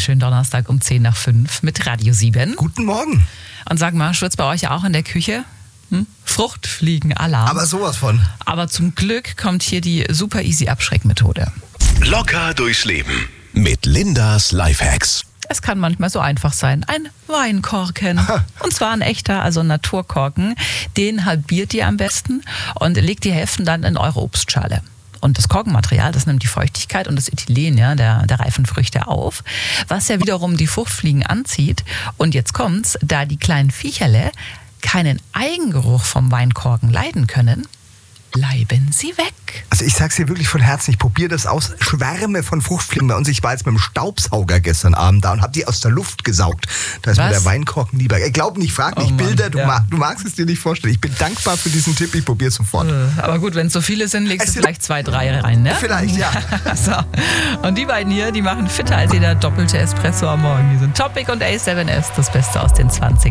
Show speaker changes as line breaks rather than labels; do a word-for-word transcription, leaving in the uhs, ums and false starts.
schönen Donnerstag um zehn nach fünf mit Radio sieben.
Guten Morgen.
Und sag mal, schwirrt bei euch auch in der Küche? Hm? Fruchtfliegen-Alarm.
Aber sowas von.
Aber zum Glück kommt hier die super easy Abschreckmethode.
Locker durchs Leben mit Lindas Lifehacks.
Es kann manchmal so einfach sein. Ein Weinkorken. Und zwar ein echter, also ein Naturkorken. Den halbiert ihr am besten und legt die Hälften dann in eure Obstschale. Und das Korkenmaterial, das nimmt die Feuchtigkeit und das Ethylen ja, der, der reifen Früchte auf, was ja wiederum die Fruchtfliegen anzieht. Und jetzt kommt's, da die kleinen Viecherle keinen Eigengeruch vom Weinkorken leiden können, bleiben sie weg.
Also ich sag's dir wirklich von Herzen, ich probiere das aus. Schwärme von Fruchtfliegen bei uns. Ich war jetzt mit dem Staubsauger gestern Abend da und habe die aus der Luft gesaugt. Da ist
Was?
mir der Weinkorken lieber. Ich glaube nicht, frag nicht.
Oh Mann,
Bilder, du,
ja.
mag, du magst es dir nicht vorstellen. Ich bin dankbar für diesen Tipp, ich probiere es sofort.
Aber gut, wenn es so viele sind, legst
Es
du
sind-
vielleicht zwei, drei rein, ne?
Vielleicht, ja.
So. Und die beiden hier, die machen fitter als jeder doppelte Espresso am Morgen. Die sind Topic und A sieben S, das Beste aus den zwanzigern.